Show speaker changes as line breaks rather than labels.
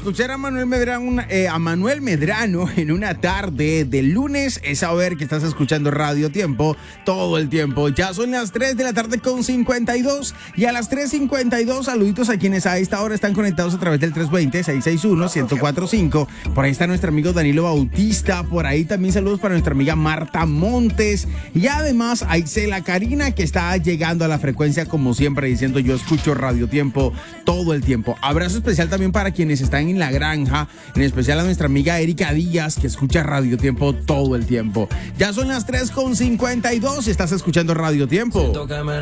escuchar a Manuel Medrano en una tarde de lunes es saber que estás escuchando Radio Tiempo todo el tiempo. Ya son las 3 de la tarde con 52 y a las 3:52 saluditos a quienes a esta hora están conectados a través del 320-661-1045. Por ahí está nuestro amigo Danilo Bautista, por ahí también saludos para nuestra amiga Marta Montes y además a Isela Karina que está llegando a la frecuencia como siempre diciendo yo escucho Radio Tiempo todo el tiempo. Abrazo especial también para quienes están en la granja, en especial a nuestra amiga Erika Díaz que escucha Radio Tiempo todo el tiempo. Ya son las 3:52 y estás escuchando Radio Tiempo.